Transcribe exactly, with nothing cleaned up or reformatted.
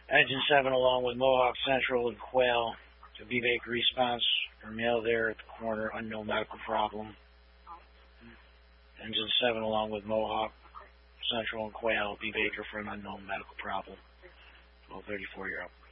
Engine seven along with Mohawk Central and Quail. The V Baker response for male there at the corner, unknown medical problem. Engine seven along with Mohawk Central and Quail. V Baker for an unknown medical problem. twelve thirty-four, you're up.